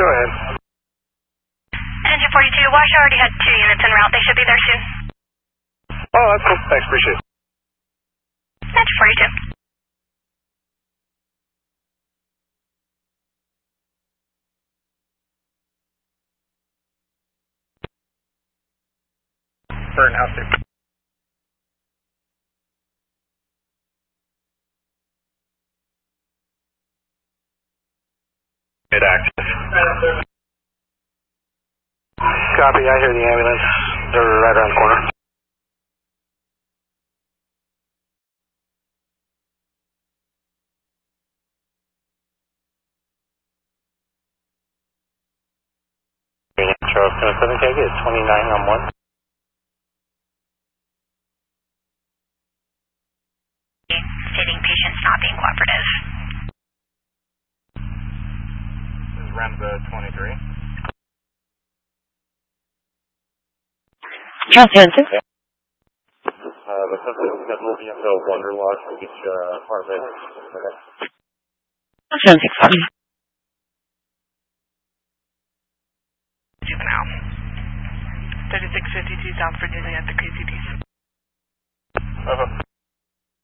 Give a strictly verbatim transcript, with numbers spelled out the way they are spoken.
Go ahead. Engine forty-two, Wash already had two units en route. They should be there soon. Oh, that's cool. Thanks, appreciate it. Engine forty-two. Burn house there. Good access. Copy, I hear the ambulance. They're right around the corner. Charles seven K, get twenty-nine on one. Stating patients not being cooperative. This is Remza twenty-three. Charles Hanson. Uh, the system is moving into Wonderlodge for each uh, apartment. Okay. seven six one. Juvenile. thirty-six fifty-two South Virginia at the K C Ds. Uh-huh.